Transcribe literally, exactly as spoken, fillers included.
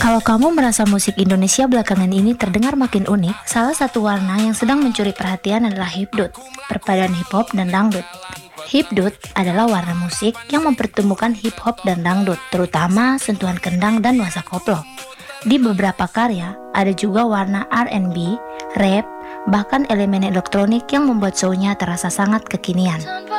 Kalau kamu merasa musik Indonesia belakangan ini terdengar makin unik, salah satu warna yang sedang mencuri perhatian adalah hipdut, perpaduan hip hop dan dangdut. Hipdut adalah warna musik yang mempertemukan hip hop dan dangdut, terutama sentuhan kendang dan nuansa koplo. Di beberapa karya, ada juga warna R and B, rap, bahkan elemen elektronik yang membuat show-nya terasa sangat kekinian.